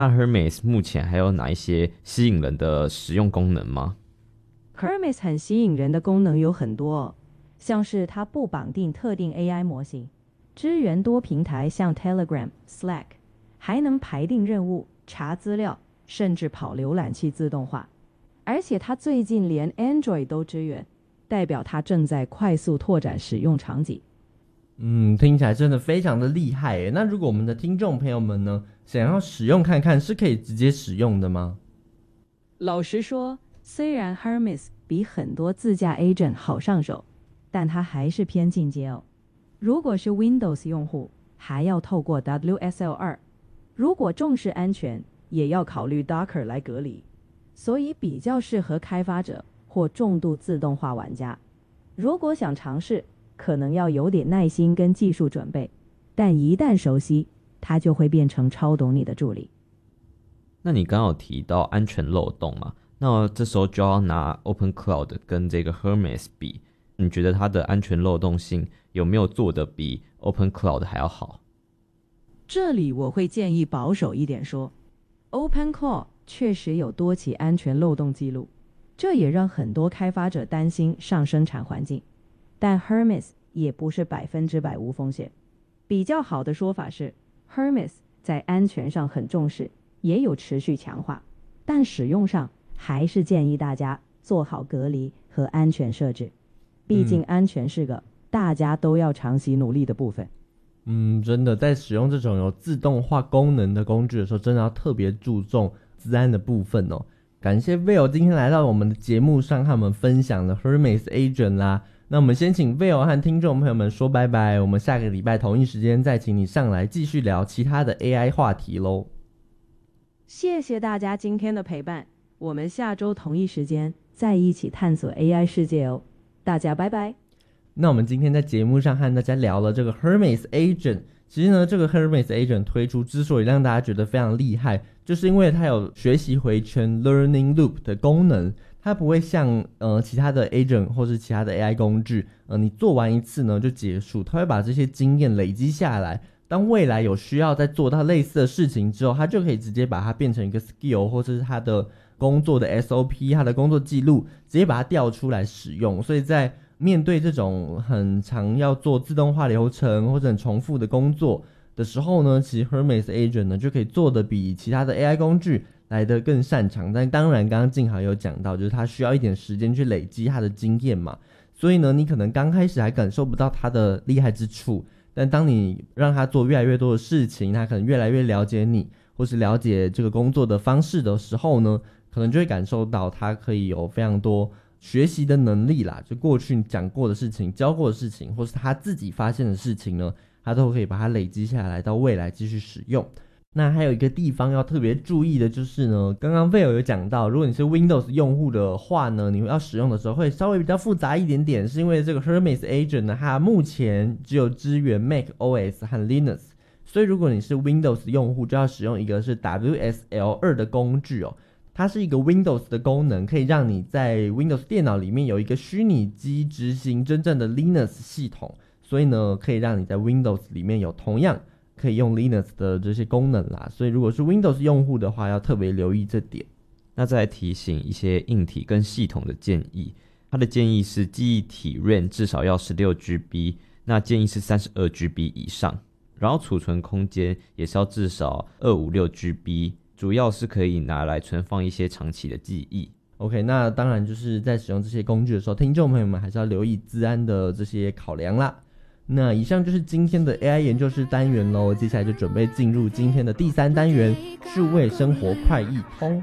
那 Hermes 目前还有哪一些吸引人的实用功能吗？ Hermes 很吸引人的功能有很多哦，像是它不绑定特定 AI 模型，支援多平台像 Telegram、Slack， 还能排定任务、查资料，甚至跑浏览器自动化。而且它最近连 Android 都支援，代表它正在快速拓展使用场景。 听起来真的非常的厉害耶。那如果我们的听众朋友们呢，想要使用看看，是可以直接使用的吗？ 老实说，虽然 Hermes 比很多自驾 agent 好上手，但它还是偏进阶哦。如果是 Windows 用户，还要透过 WSL2， 如果重视安全，也要考虑 Docker 来隔离，所以比较适合开发者或重度自动化玩家。如果想尝试，可能要有点耐心跟技术准备，但一旦熟悉，它就会变成超懂你的助理。 那你刚刚有提到安全漏洞嘛？那这时候就要拿 OpenCloud 跟这个 Hermes 比，你觉得它的安全漏洞性有没有做得比 OpenCloud 还要好？ 这里我会建议保守一点说， OpenCloud 确实有多起安全漏洞记录，这也让很多开发者担心上生产环境。但 Hermes 也不是100%无风险。比较好的说法是 Hermes 在安全上很重视，也有持续强化，但使用上还是建议大家做好隔离和安全设置，毕竟安全是个大家都要长期努力的部分。 真的在使用这种有自动化功能的工具的时候，真的要特别注重资安的部分哦。感谢 Vail 今天来到我们的节目上，和我们分享了 Hermes Agent 啦。那我们先请 Vail 和听众朋友们说拜拜，我们下个礼拜同一时间再请你上来继续聊其他的 AI 话题咯。 谢谢大家今天的陪伴，我们下周同一时间再一起探索 AI 世界哦。大家拜拜。 那我们今天在节目上和大家聊了这个 Hermes Agent， 其实呢这个 Hermes Agent 推出之所以让大家觉得非常厉害，就是因为它有学习回圈 Learning Loop 的功能，它不会像其他的 agent 或是其他的 AI 工具，你做完一次呢就结束，它会把这些经验累积下来，当未来有需要再做到类似的事情之后，它就可以直接把它变成一个 skill 或者是它的工作的 SOP， 它的工作记录直接把它调出来使用。所以在面对这种很常要做自动化流程或者很重复的工作的时候呢，其实 Hermes Agent 呢就可以做得比其他的 AI 工具来得更擅长。但当然刚刚静豪有讲到，就是它需要一点时间去累积它的经验嘛，所以呢你可能刚开始还感受不到它的厉害之处，但当你让它做越来越多的事情，它可能越来越了解你，或是了解这个工作的方式的时候呢，可能就会感受到它可以有非常多学习的能力啦，就过去讲过的事情、教过的事情，或是他自己发现的事情呢，他都可以把它累积下来，到未来继续使用。那还有一个地方要特别注意的就是呢，刚刚 Vail 有讲到，如果你是 Windows 用户的话呢，你要使用的时候会稍微比较复杂一点点，是因为这个 Hermes Agent 呢，它目前只有支援 Mac OS 和 Linux， 所以如果你是 Windows 用户，就要使用一个是 WSL2 的工具哦。它是一个 Windows 的功能，可以让你在 Windows 电脑里面有一个虚拟机执行真正的 Linux 系统，所以呢可以让你在 Windows 里面有同样可以用 Linux 的这些功能啦，所以如果是 Windows 用户的话要特别留意这点。 那再来提醒一些硬体跟系统的建议，它的建议是记忆体 RAM 至少要 16GB， 那建议是 32GB 以上，然后储存空间也是要至少 256GB，主要是可以拿来存放一些长期的记忆。 OK， 那当然就是在使用这些工具的时候，听众朋友们还是要留意资安的这些考量啦。那以上就是今天的 AI 研究室单元咯，接下来就准备进入今天的第3单元，数位生活快易通。